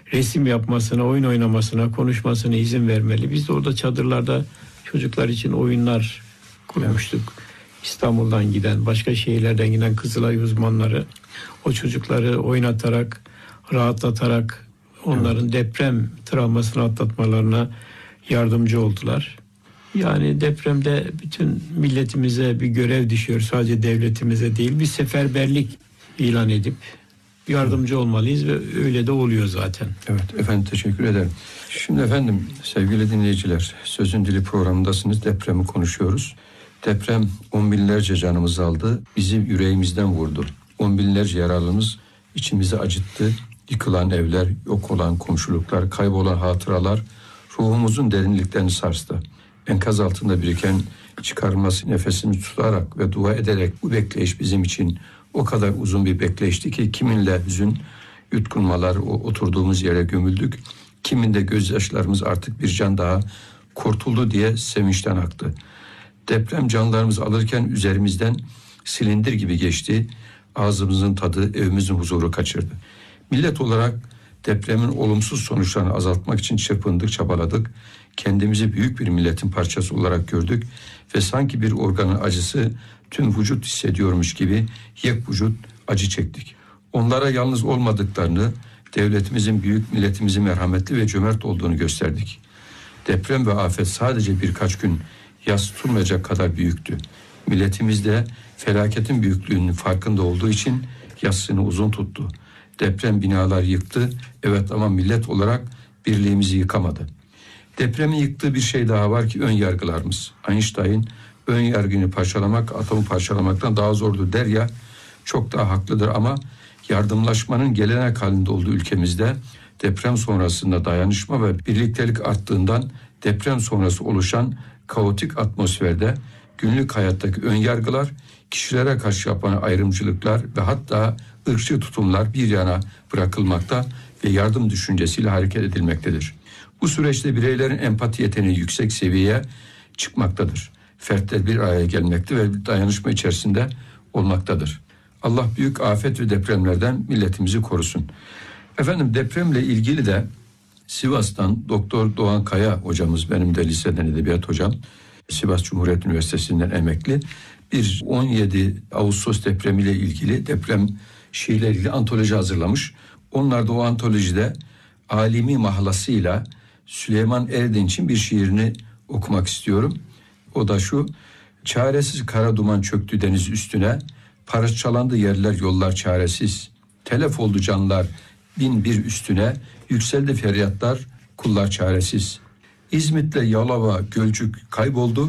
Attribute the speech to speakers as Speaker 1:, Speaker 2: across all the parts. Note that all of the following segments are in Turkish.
Speaker 1: resim yapmasına, oyun oynamasına, konuşmasına izin vermeli. Biz de orada çadırlarda çocuklar için oyunlar kurmuştuk. İstanbul'dan giden, başka şehirlerden giden Kızılay uzmanları o çocukları oynatarak, rahatlatarak onların deprem travmasını atlatmalarına yardımcı oldular. Yani depremde bütün milletimize bir görev düşüyor. Sadece devletimize değil, bir seferberlik ilan edip yardımcı olmalıyız ve öyle de oluyor zaten.
Speaker 2: Evet efendim, teşekkür ederim. Şimdi efendim, sevgili dinleyiciler, Sözün Dili programındasınız. Depremi konuşuyoruz. Deprem on binlerce canımızı aldı. Bizi yüreğimizden vurdu. On binlerce yaralımız içimizi acıttı. Yıkılan evler, yok olan komşuluklar, kaybolan hatıralar ruhumuzun derinliklerini sarstı. Enkaz altında biriken çıkarılması nefesimizi tutarak ve dua ederek bu bekleyiş bizim için o kadar uzun bir bekleyişti ki kiminle hüzün yutkunmalar, oturduğumuz yere gömüldük. Kiminde gözyaşlarımız artık bir can daha kurtuldu diye sevinçten aktı. Deprem canlarımızı alırken üzerimizden silindir gibi geçti. Ağzımızın tadı, evimizin huzuru kaçırdı. Millet olarak depremin olumsuz sonuçlarını azaltmak için çırpındık, çabaladık. Kendimizi büyük bir milletin parçası olarak gördük ve sanki bir organın acısı tüm vücut hissediyormuş gibi yek vücut acı çektik. Onlara yalnız olmadıklarını, devletimizin büyük, milletimizin merhametli ve cömert olduğunu gösterdik. Deprem ve afet sadece birkaç gün yas tutulmayacak kadar büyüktü. Milletimiz de felaketin büyüklüğünün farkında olduğu için yasını uzun tuttu. Deprem binalar yıktı, evet, ama millet olarak birliğimizi yıkamadı. Depremin yıktığı bir şey daha var ki ön yargılarımız. Einstein ön yargını parçalamak atomu parçalamaktan daha zordur der ya, çok daha haklıdır ama yardımlaşmanın gelenek halinde olduğu ülkemizde deprem sonrasında dayanışma ve birliktelik arttığından deprem sonrası oluşan kaotik atmosferde günlük hayattaki ön yargılar, kişilere karşı yapılan ayrımcılıklar ve hatta ırkçı tutumlar bir yana bırakılmakta ve yardım düşüncesiyle hareket edilmektedir. Bu süreçte bireylerin empati yeteneği yüksek seviyeye çıkmaktadır. Fertler bir araya gelmekte ve dayanışma içerisinde olmaktadır. Allah büyük afet ve depremlerden milletimizi korusun. Efendim, depremle ilgili de Sivas'tan Doktor Doğan Kaya hocamız, benim de liseden edebiyat hocam, Sivas Cumhuriyet Üniversitesi'nden emekli, bir 17 Ağustos depremiyle ilgili deprem şiirleriyle ilgili antoloji hazırlamış. Onlar da o antolojide Alimi mahlasıyla Süleyman Erdinç'in bir şiirini okumak istiyorum. O da şu: çaresiz kara duman çöktü deniz üstüne, parçalandı yerler yollar çaresiz, telef oldu canlar bin bir üstüne, yükseldi feryatlar kullar çaresiz. İzmit'le Yalova Gölcük kayboldu,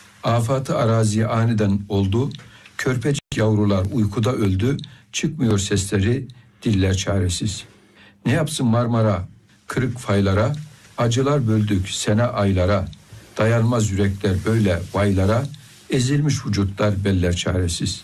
Speaker 2: afatı araziye aniden oldu, körpecik yavrular uykuda öldü, çıkmıyor sesleri diller çaresiz. Ne yapsın Marmara kırık faylara, acılar böldük sene aylara, dayanmaz yürekler böyle vaylara, ezilmiş vücutlar beller çaresiz.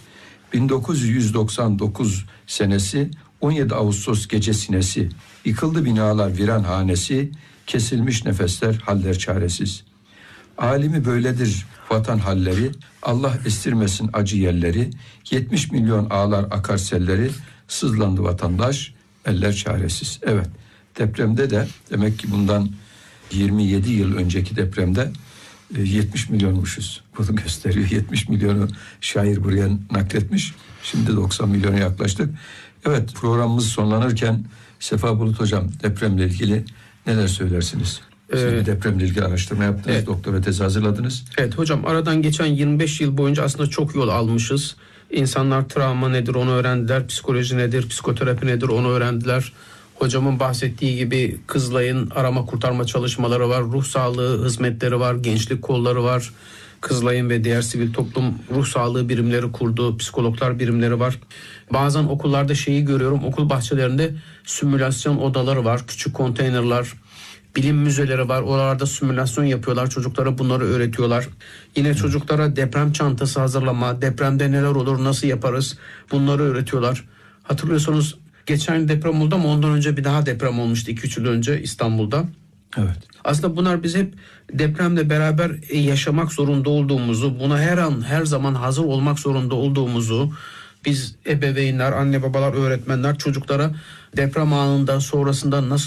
Speaker 2: 1999 senesi 17 Ağustos gece sinesi, yıkıldı binalar viran hanesi, kesilmiş nefesler haller çaresiz. Alimi böyledir vatan halleri, Allah estirmesin acı yerleri, 70 milyon ağlar akar selleri, sızlandı vatandaş eller çaresiz. Evet, depremde de demek ki bundan 27 yıl önceki depremde 70 milyonmuşuz. Bunu gösteriyor. 70 milyonu şair buraya nakletmiş. Şimdi 90 milyona yaklaştık. Evet, programımız sonlanırken Sefa Bulut hocam, depremle ilgili neler söylersiniz? Siz depremle ilgili araştırma yaptınız, evet. Doktora tezi hazırladınız.
Speaker 3: Evet hocam, aradan geçen 25 yıl boyunca aslında çok yol almışız. İnsanlar travma nedir onu öğrendiler, psikoloji nedir, psikoterapi nedir onu öğrendiler. Hocamın bahsettiği gibi Kızılay'ın arama kurtarma çalışmaları var, ruh sağlığı hizmetleri var, gençlik kolları var. Kızılay'ın ve diğer sivil toplum ruh sağlığı birimleri kurdu, psikologlar birimleri var. Bazen okullarda şeyi görüyorum, okul bahçelerinde simülasyon odaları var, küçük konteynerler, bilim müzeleri var. Oralarda simülasyon yapıyorlar, çocuklara bunları öğretiyorlar. Yine çocuklara deprem çantası hazırlama, depremde neler olur, nasıl yaparız, bunları öğretiyorlar. Hatırlıyorsanız geçen deprem oldu ama ondan önce bir daha deprem olmuştu 2-3 yıl önce İstanbul'da.
Speaker 2: Evet.
Speaker 3: Aslında bunlar biz hep depremle beraber yaşamak zorunda olduğumuzu, buna her an her zaman hazır olmak zorunda olduğumuzu biz ebeveynler, anne babalar, öğretmenler çocuklara deprem anında sonrasında nasıl